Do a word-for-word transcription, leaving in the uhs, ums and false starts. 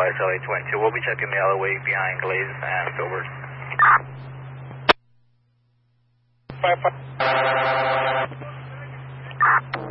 Wise L A twenty-two. We'll be checking the alleyway behind Glaze and Filbert. Five, five.